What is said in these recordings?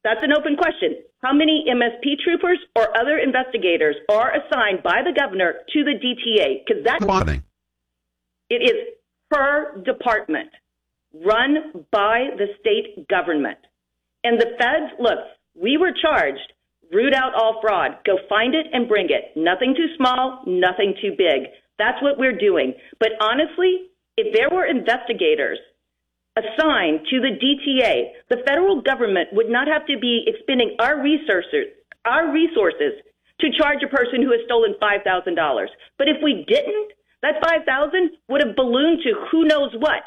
That's an open question. How many MSP troopers or other investigators are assigned by the governor to the DTA? Because it is her department, run by the state government. And the feds, look, we were charged, root out all fraud, go find it and bring it. Nothing too small, nothing too big. That's what we're doing. But honestly, if there were investigators assigned to the DTA, the federal government would not have to be expending our resources to charge a person who has stolen $5,000. But if we didn't, that $5,000 would have ballooned to who knows what.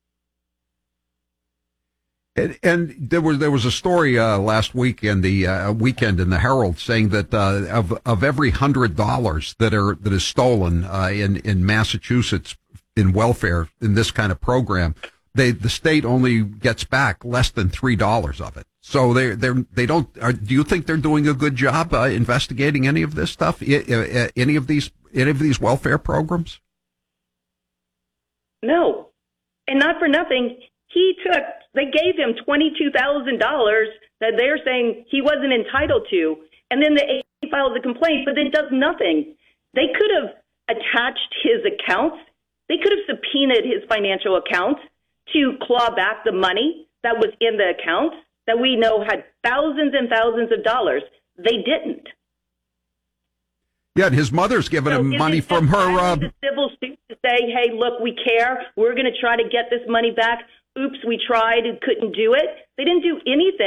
And there was a story last week in the weekend in the Herald saying that of every $100 that is stolen in Massachusetts in welfare in this kind of program, the state only gets back less than $3 of it. So they don't. Do you think they're doing a good job investigating any of this stuff? Any of these welfare programs? No, and not for nothing. They gave him $22,000 that they're saying he wasn't entitled to, and then the AG files a complaint, but then does nothing. They could have attached his accounts. They could have subpoenaed his financial accounts to claw back the money that was in the accounts that we know had thousands and thousands of dollars. They didn't. Yeah, and his mother's giving him money from her civil suit to say, hey, look, we care. We're going to try to get this money back. Oops, we tried and couldn't do it. They didn't do anything.